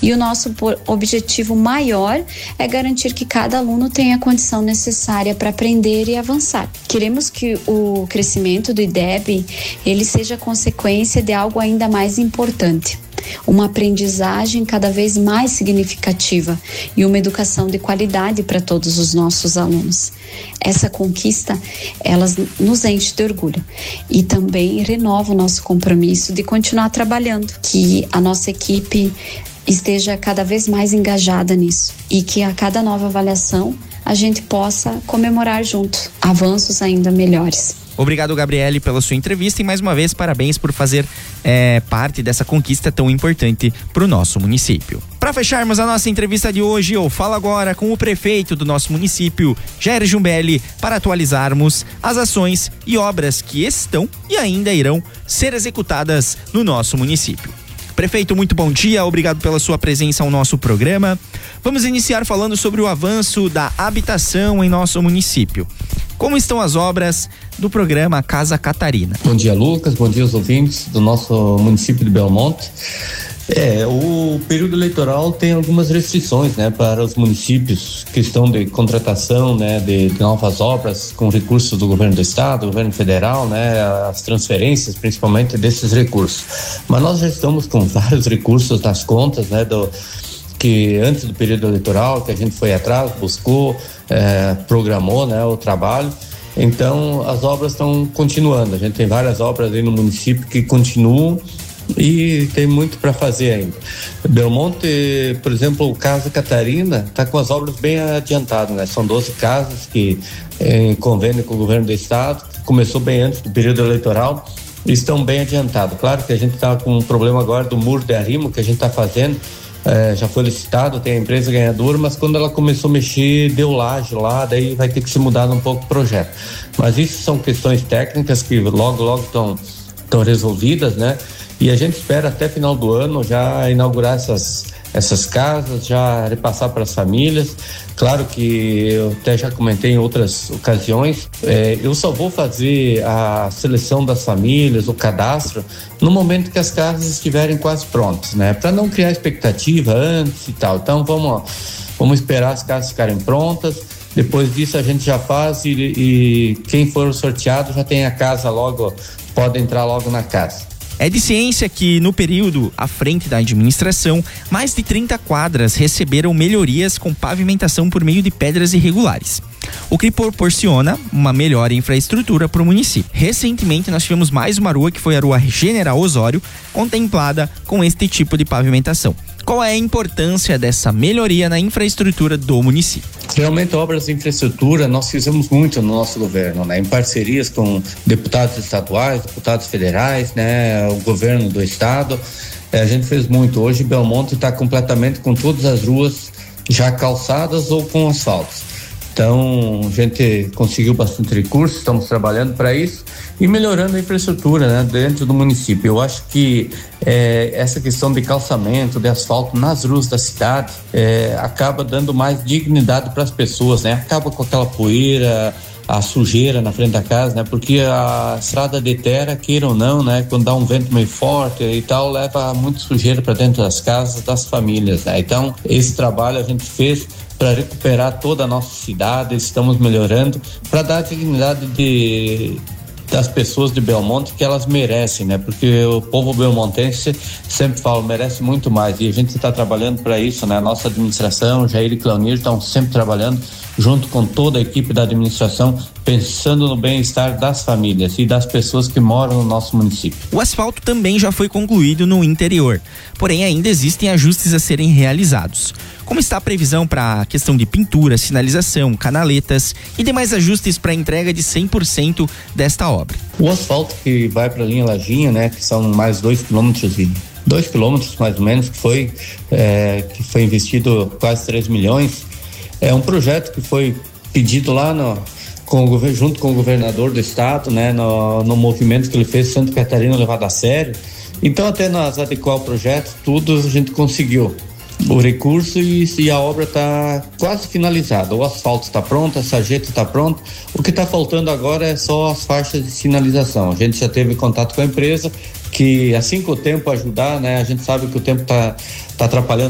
E o nosso objetivo maior é garantir que cada aluno tenha a condição necessária para aprender e avançar. Queremos que o crescimento do IDEB ele seja consequência de algo ainda mais importante. Uma aprendizagem cada vez mais significativa e uma educação de qualidade para todos os nossos alunos. Essa conquista, ela nos enche de orgulho e também renova o nosso compromisso de continuar trabalhando, que a nossa equipe esteja cada vez mais engajada nisso e que a cada nova avaliação a gente possa comemorar junto avanços ainda melhores. Obrigado, Gabriele, pela sua entrevista e mais uma vez parabéns por fazer parte dessa conquista tão importante para o nosso município. Para fecharmos a nossa entrevista de hoje, eu falo agora com o prefeito do nosso município, Jair Jumbelli, para atualizarmos as ações e obras que estão e ainda irão ser executadas no nosso município. Prefeito, muito bom dia, obrigado pela sua presença ao nosso programa. Vamos iniciar falando sobre o avanço da habitação em nosso município. Como estão as obras do programa Casa Catarina? Bom dia, Lucas, bom dia aos ouvintes do nosso município de Belmonte. O período eleitoral tem algumas restrições, né, para os municípios, questão de contratação, né, de novas obras com recursos do governo do estado, do governo federal, né, as transferências principalmente desses recursos. Mas nós já estamos com vários recursos nas contas, né, que antes do período eleitoral, que a gente foi atrás, buscou, programou, né, o trabalho. Então as obras estão continuando, a gente tem várias obras aí no município que continuam e tem muito para fazer ainda. Belmonte, por exemplo, o Casa Catarina está com as obras bem adiantadas, né? São 12 casas que em convênio com o governo do estado, começou bem antes do período eleitoral, estão bem adiantados. Claro que a gente está com um problema agora do muro de arrimo que a gente está fazendo, já foi licitado, tem a empresa ganhadora, mas quando ela começou a mexer, deu laje lá, daí vai ter que ser mudado um pouco o projeto. Mas isso são questões técnicas que logo estão resolvidas, né? E a gente espera até final do ano já inaugurar essas casas, já repassar para as famílias. Claro que eu até já comentei em outras ocasiões, eu só vou fazer a seleção das famílias, o cadastro, no momento que as casas estiverem quase prontas, né? Para não criar expectativa antes e tal. Então vamos esperar as casas ficarem prontas. Depois disso a gente já faz e quem for sorteado já tem a casa logo, pode entrar logo na casa. É de ciência que, no período à frente da administração, mais de 30 quadras receberam melhorias com pavimentação por meio de pedras irregulares, o que proporciona uma melhor infraestrutura para o município. Recentemente, nós tivemos mais uma rua, que foi a Rua General Osório, contemplada com este tipo de pavimentação. Qual é a importância dessa melhoria na infraestrutura do município? Realmente, obras de infraestrutura nós fizemos muito no nosso governo, né? Em parcerias com deputados estaduais, deputados federais, né? O governo do estado, a gente fez muito. Hoje Belmonte está completamente com todas as ruas já calçadas ou com asfalto. Então, a gente conseguiu bastante recursos, estamos trabalhando para isso e melhorando a infraestrutura, né, dentro do município. Eu acho que essa questão de calçamento, de asfalto nas ruas da cidade acaba dando mais dignidade para as pessoas, né? Acaba com aquela poeira, a sujeira na frente da casa, né? Porque a estrada de terra, queira ou não, né? Quando dá um vento meio forte e tal, leva muito sujeira para dentro das casas, das famílias, né? Então, esse trabalho a gente fez para recuperar toda a nossa cidade, estamos melhorando, para dar a dignidade das pessoas de Belmonte que elas merecem, né? Porque o povo belmontense, sempre falo, merece muito mais e a gente está trabalhando para isso, né? A nossa administração, Jair e Cleonir estão sempre trabalhando junto com toda a equipe da administração, pensando no bem-estar das famílias e das pessoas que moram no nosso município. O asfalto também já foi concluído no interior, porém ainda existem ajustes a serem realizados. Como está a previsão para a questão de pintura, sinalização, canaletas e demais ajustes para a entrega de 100% desta obra? O asfalto que vai para a linha Lajinha, né, que são mais 2 quilômetros mais ou menos, que foi investido quase 3 milhões, é um projeto que foi pedido lá junto com o governador do estado, né, no movimento que ele fez, Santa Catarina levado a sério. Então, até nós adequar o projeto, tudo a gente conseguiu o recurso e a obra está quase finalizada. O asfalto está pronto, a sarjeta está pronta. O que está faltando agora é só as faixas de sinalização. A gente já teve contato com a empresa, que assim que o tempo ajudar, né, a gente sabe que o tempo está atrapalhando